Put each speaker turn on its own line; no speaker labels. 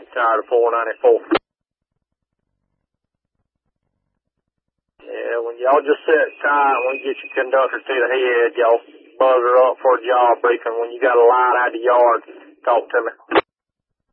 tired of 494. Yeah, when y'all just sit tight, when you get your conductor to the head, y'all buzz her up for a job briefing. When you got a line out the yard, talk to me.